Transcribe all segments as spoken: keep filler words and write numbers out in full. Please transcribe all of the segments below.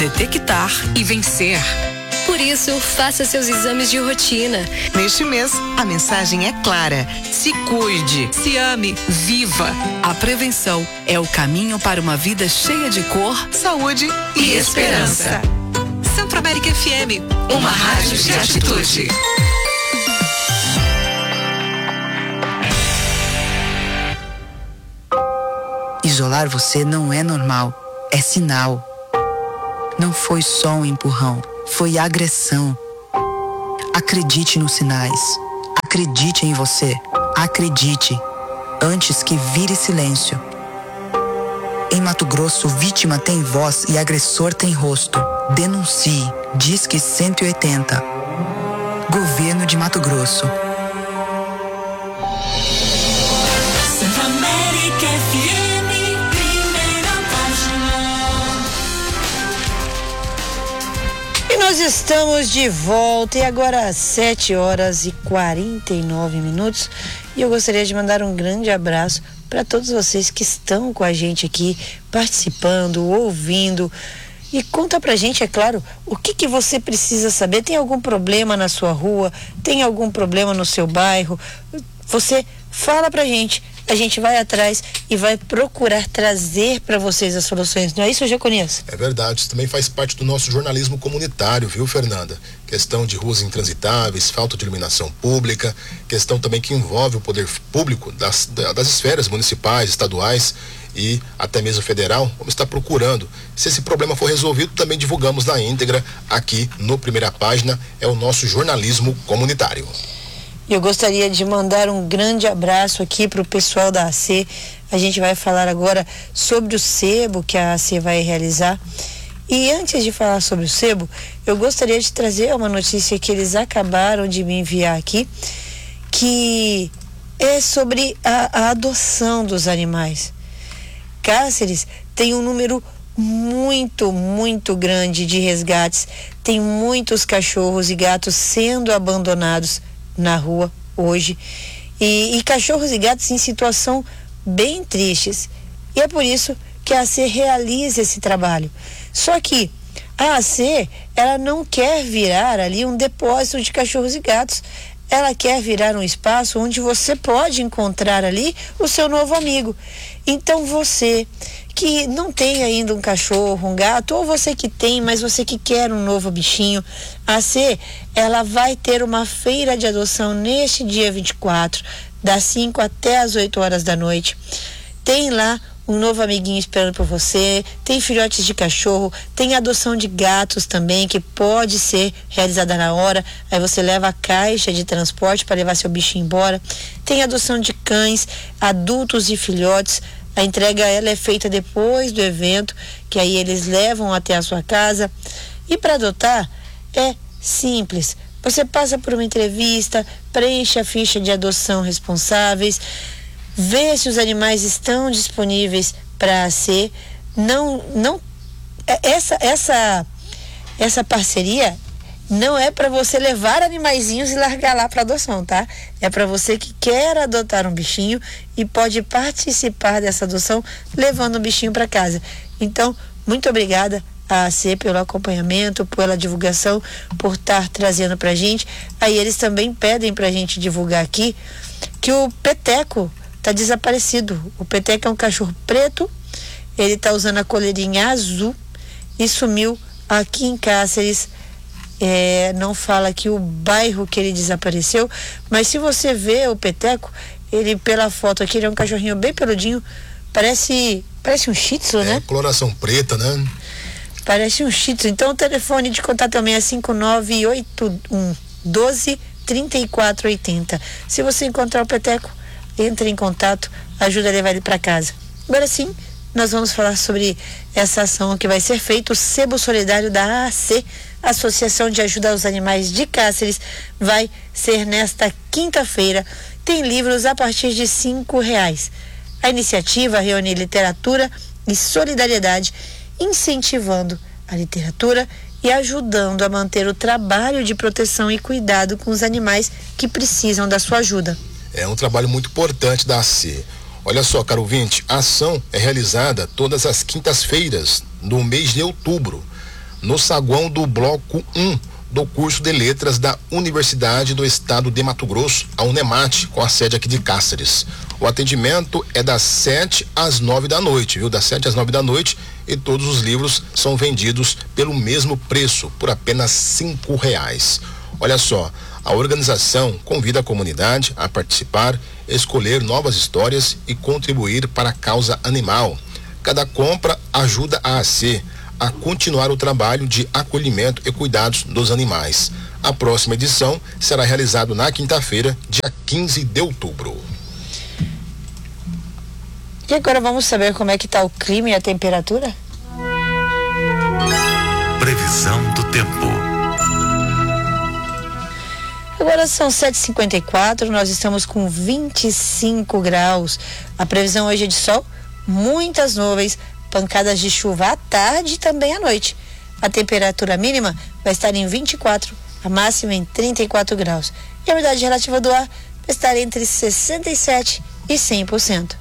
detectar e vencer. Por isso, faça seus exames de rotina. Neste mês, a mensagem é clara. Se cuide. Se ame. Viva. A prevenção é o caminho para uma vida cheia de cor, saúde e, e esperança. Centro América F M, uma rádio de atitude. Isolar você não é normal, é sinal. Não foi só um empurrão, foi agressão. Acredite nos sinais. Acredite em você. Acredite, antes que vire silêncio. Em Mato Grosso, vítima tem voz e agressor tem rosto. Denuncie. Disque cento e oitenta. Governo de Mato Grosso. Centro América F M, primeira página. E nós estamos de volta, e agora às sete horas e quarenta e nove minutos. E eu gostaria de mandar um grande abraço para todos vocês que estão com a gente aqui, participando, ouvindo. E conta pra gente, é claro, o que que você precisa saber. Tem algum problema na sua rua? Tem algum problema no seu bairro? Você fala pra gente. A gente vai atrás e vai procurar trazer para vocês as soluções. Não é isso, Jeconias? É verdade, isso também faz parte do nosso jornalismo comunitário, viu, Fernanda? Questão de ruas intransitáveis, falta de iluminação pública, questão também que envolve o poder público das, das esferas municipais, estaduais e até mesmo federal. Vamos estar procurando. Se esse problema for resolvido, também divulgamos na íntegra aqui no Primeira Página. É o nosso jornalismo comunitário. Eu gostaria de mandar um grande abraço aqui para o pessoal da A C. A gente vai falar agora sobre o sebo que a A C vai realizar. E antes de falar sobre o sebo, eu gostaria de trazer uma notícia que eles acabaram de me enviar aqui, que é sobre a, a adoção dos animais. Cáceres tem um número muito, muito grande de resgates. Tem muitos cachorros e gatos sendo abandonados na rua hoje, e, e cachorros e gatos em situação bem tristes, e é por isso que a A C realiza esse trabalho. Só que a A C, ela não quer virar ali um depósito de cachorros e gatos, ela quer virar um espaço onde você pode encontrar ali o seu novo amigo. Então você que não tem ainda um cachorro, um gato, ou você que tem, mas você que quer um novo bichinho, a A C, ela vai ter uma feira de adoção neste dia vinte e quatro, das cinco até as oito horas da noite. Tem lá um novo amiguinho esperando por você, tem filhotes de cachorro, tem adoção de gatos também, que pode ser realizada na hora. Aí você leva a caixa de transporte para levar seu bichinho embora. Tem adoção de cães, adultos e filhotes. A entrega ela é feita depois do evento, que aí eles levam até a sua casa. E para adotar é simples. Você passa por uma entrevista, preenche a ficha de adoção responsáveis, vê se os animais estão disponíveis para ser. Não, não, essa, essa, essa parceria não é para você levar animaizinhos e largar lá para adoção, tá? É para você que quer adotar um bichinho e pode participar dessa adoção levando um bichinho para casa. Então, muito obrigada a A C pelo acompanhamento, pela divulgação, por estar trazendo pra gente. Aí eles também pedem pra gente divulgar aqui que o Peteco tá desaparecido. O Peteco é um cachorro preto, ele tá usando a coleirinha azul e sumiu aqui em Cáceres. É, não fala aqui o bairro que ele desapareceu, mas se você vê o Peteco, ele pela foto aqui, ele é um cachorrinho bem peludinho, parece, parece um shih tzu, é, né? Coloração preta, né? Parece um shih tzu. Então o telefone de contato é o seis cinco nove oito um um doze trinta e quatro oitenta. Se você encontrar o Peteco, entre em contato, ajuda a levar ele para casa. Agora sim, nós vamos falar sobre essa ação que vai ser feita. O Sebo Solidário da A A C, Associação de Ajuda aos Animais de Cáceres, vai ser nesta quinta-feira. Tem livros a partir de cinco reais. A iniciativa reúne literatura e solidariedade, incentivando a literatura e ajudando a manter o trabalho de proteção e cuidado com os animais que precisam da sua ajuda. É um trabalho muito importante da A C. Olha só, caro ouvinte, a ação é realizada todas as quintas-feiras do mês de outubro. no saguão do bloco um do curso de letras da Universidade do Estado de Mato Grosso, a Unemate, com a sede aqui de Cáceres. O atendimento é das sete às nove da noite, viu? Das sete às nove da noite, e todos os livros são vendidos pelo mesmo preço, por apenas cinco reais. Olha só, a organização convida a comunidade a participar, escolher novas histórias e contribuir para a causa animal. Cada compra ajuda a AC a continuar o trabalho de acolhimento e cuidados dos animais. A próxima edição será realizada na quinta-feira, dia quinze de outubro. E agora vamos saber como é que está o clima e a temperatura? Previsão do tempo. Agora são sete e cinquenta e quatro, nós estamos com vinte e cinco graus. A previsão hoje é de sol, muitas nuvens, pancadas de chuva à tarde e também à noite. A temperatura mínima vai estar em vinte e quatro, a máxima em trinta e quatro graus. E a umidade relativa do ar vai estar entre sessenta e sete e cem por cento.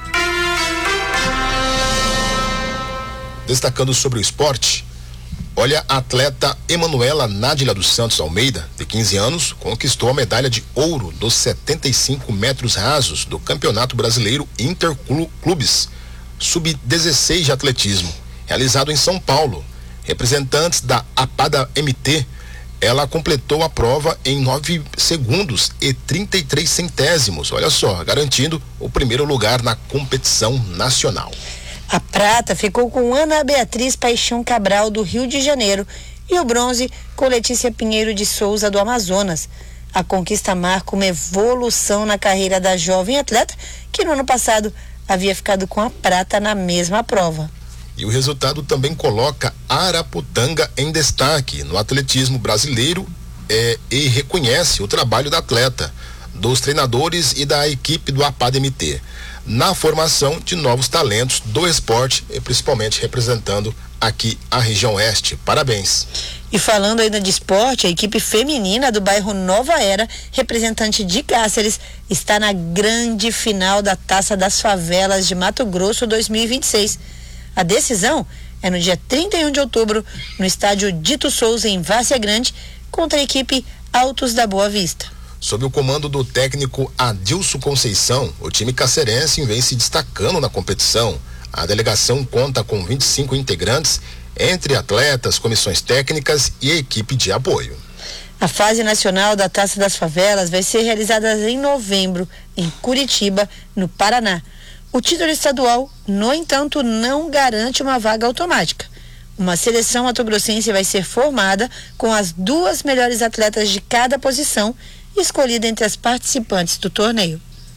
Destacando sobre o esporte, olha, a atleta Emanuela Nádila dos Santos Almeida, de quinze anos, conquistou a medalha de ouro dos setenta e cinco metros rasos do Campeonato Brasileiro Interclubes sub dezesseis de atletismo, realizado em São Paulo. Representantes da APADA M T, ela completou a prova em nove segundos e trinta e três centésimos, olha só, garantindo o primeiro lugar na competição nacional. A prata ficou com Ana Beatriz Paixão Cabral, do Rio de Janeiro, e o bronze com Letícia Pinheiro de Souza, do Amazonas. A conquista marca uma evolução na carreira da jovem atleta, que no ano passado havia ficado com a prata na mesma prova. E o resultado também coloca Araputanga em destaque no atletismo brasileiro é, e reconhece o trabalho da atleta, dos treinadores e da equipe do APADA M T, na formação de novos talentos do esporte e principalmente representando aqui a região oeste. Parabéns. E falando ainda de esporte, a equipe feminina do bairro Nova Era, representante de Cáceres, está na grande final da Taça das Favelas de Mato Grosso dois mil e vinte e seis. A decisão é no dia trinta e um de outubro, no estádio Dito Souza, em Várzea Grande, contra a equipe Altos da Boa Vista. Sob o comando do técnico Adilson Conceição, o time cacerense vem se destacando na competição. A delegação conta com vinte e cinco integrantes, entre atletas, comissões técnicas e equipe de apoio. A fase nacional da Taça das Favelas vai ser realizada em novembro, em Curitiba, no Paraná. O título estadual, no entanto, não garante uma vaga automática. Uma seleção matogrossense vai ser formada com as duas melhores atletas de cada posição, escolhida entre as participantes do torneio.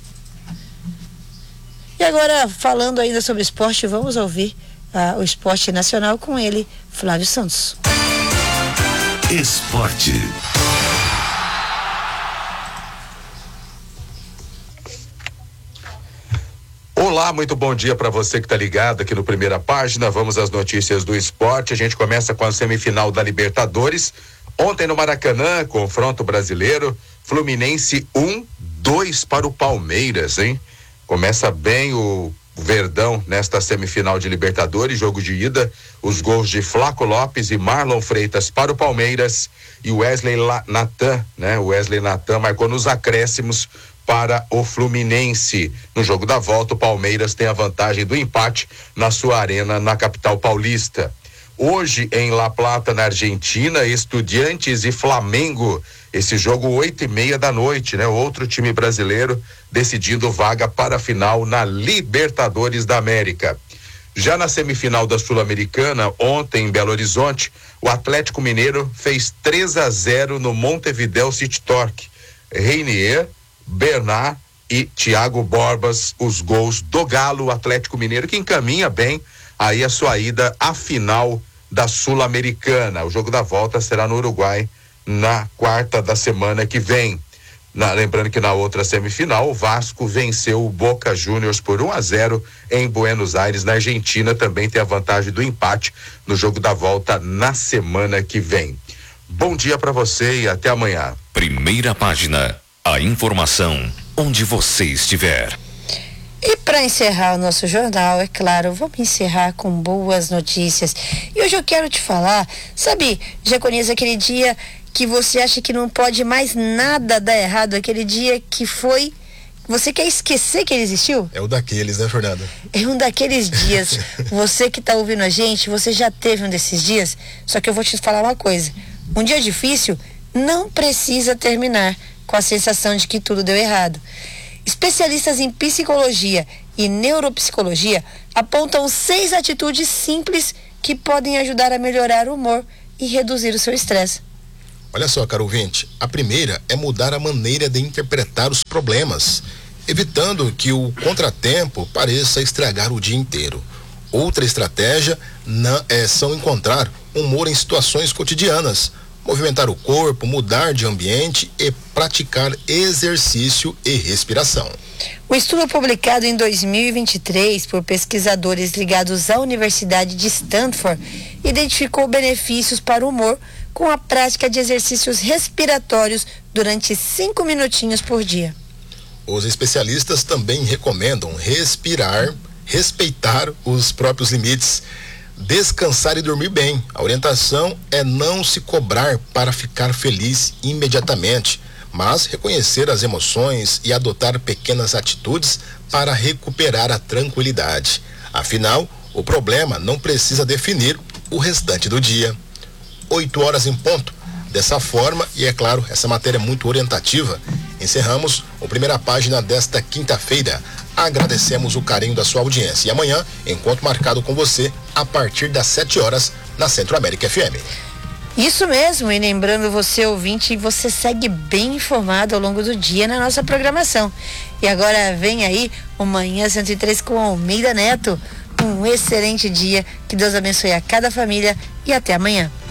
E agora, falando ainda sobre esporte, vamos ouvir uh, o esporte nacional com ele, Flávio Santos. Esporte. Olá, muito bom dia para você que está ligado aqui no Primeira Página. Vamos às notícias do esporte. A gente começa com a semifinal da Libertadores. Ontem no Maracanã, confronto brasileiro, Fluminense um, dois para o Palmeiras, hein? Começa bem o Verdão nesta semifinal de Libertadores, jogo de ida, os gols de Flaco Lopes e Marlon Freitas para o Palmeiras e Wesley Natan, né? O Wesley Natan marcou nos acréscimos para o Fluminense. No jogo da volta, o Palmeiras tem a vantagem do empate na sua arena na capital paulista. Hoje em La Plata, na Argentina, Estudiantes e Flamengo. Esse jogo oito e meia da noite, né? Outro time brasileiro decidindo vaga para a final na Libertadores da América. Já na semifinal da Sul-Americana, ontem em Belo Horizonte, o Atlético Mineiro fez três a zero no Montevidéu City Torque. Reinier, Bernard e Thiago Borbas, os gols do Galo. Atlético Mineiro que encaminha bem aí a sua ida à final da Sul-Americana. O jogo da volta será no Uruguai na quarta da semana que vem. Na, lembrando que na outra semifinal, o Vasco venceu o Boca Juniors por um a zero em Buenos Aires, na Argentina. Também tem a vantagem do empate no jogo da volta na semana que vem. Bom dia para você e até amanhã. Primeira Página, a informação onde você estiver. E para encerrar o nosso jornal, é claro, vamos encerrar com boas notícias. E hoje eu quero te falar, sabe, Jaconias, aquele dia que você acha que não pode mais nada dar errado, aquele dia que foi... Você quer esquecer que ele existiu? É o daqueles, né, Fernanda? É um daqueles dias. Você que está ouvindo a gente, você já teve um desses dias. Só que eu vou te falar uma coisa. Um dia difícil não precisa terminar com a sensação de que tudo deu errado. Especialistas em psicologia e neuropsicologia apontam seis atitudes simples que podem ajudar a melhorar o humor e reduzir o seu estresse. Olha só, caro ouvinte, a primeira é mudar a maneira de interpretar os problemas, evitando que o contratempo pareça estragar o dia inteiro. Outra estratégia na, é, são encontrar humor em situações cotidianas, movimentar o corpo, mudar de ambiente e praticar exercício e respiração. O estudo publicado em dois mil e vinte e três por pesquisadores ligados à Universidade de Stanford identificou benefícios para o humor com a prática de exercícios respiratórios durante cinco minutinhos por dia. Os especialistas também recomendam respirar, respeitar os próprios limites, descansar e dormir bem. A orientação é não se cobrar para ficar feliz imediatamente, mas reconhecer as emoções e adotar pequenas atitudes para recuperar a tranquilidade. Afinal, o problema não precisa definir o restante do dia. Oito horas em ponto. Dessa forma, e é claro, essa matéria é muito orientativa, encerramos a primeira página desta quinta-feira. Agradecemos o carinho da sua audiência. E amanhã, encontro marcado com você a partir das sete horas na Centro América F M. Isso mesmo, e lembrando você, ouvinte, você segue bem informado ao longo do dia na nossa programação. E agora vem aí o Manhã cento e três com Almeida Neto. Um excelente dia, que Deus abençoe a cada família e até amanhã.